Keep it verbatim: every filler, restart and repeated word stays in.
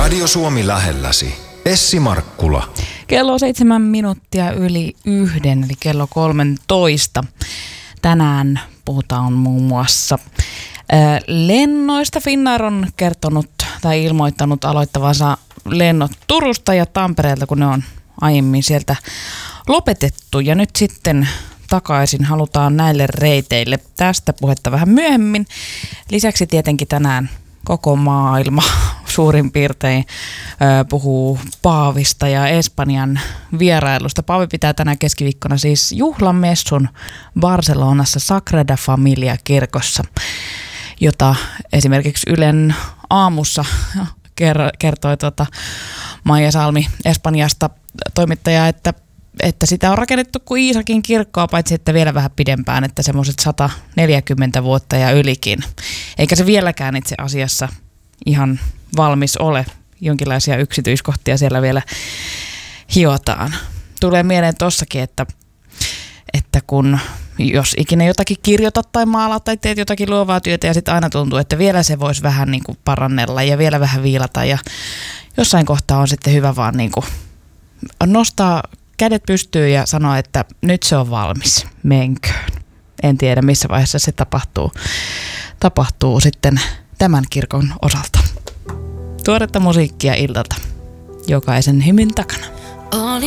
Radio Suomi lähelläsi. Essi Markkula. Kello on seitsemän minuuttia yli yhden, eli kello kolmentoista. Tänään puhutaan muun muassa ää, lennoista. Finnair on kertonut tai ilmoittanut aloittavansa lennot Turusta ja Tampereelta, kun ne on aiemmin sieltä lopetettu. Ja nyt sitten takaisin halutaan näille reiteille. Tästä puhetta vähän myöhemmin. Lisäksi tietenkin tänään koko maailma suurin piirtein ö, puhuu Paavista ja Espanjan vierailusta. Paavi pitää tänä keskiviikkona siis juhlamessun Barcelonassa Sagrada Familia kirkossa, jota esimerkiksi Ylen aamussa kertoi tuota Maija Salmi Espanjasta toimittaja, että että sitä on rakennettu kuin Iisakin kirkkoa, paitsi että vielä vähän pidempään, että semmoiset sata neljäkymmentä vuotta ja ylikin. Eikä se vieläkään itse asiassa ihan valmis ole. Jonkinlaisia yksityiskohtia siellä vielä hiotaan. Tulee mieleen tossakin, että, että kun jos ikinä jotakin kirjoitat tai maalaat tai teet jotakin luovaa työtä ja sitten aina tuntuu, että vielä se voisi vähän niin kuin parannella ja vielä vähän viilata ja jossain kohtaa on sitten hyvä vaan niin kuin nostaa kädet pystyy ja sanoa, että nyt se on valmis, menköön. En tiedä, missä vaiheessa se tapahtuu, tapahtuu sitten tämän kirkon osalta. Tuoretta musiikkia iltalta jokaisen hymyn takana.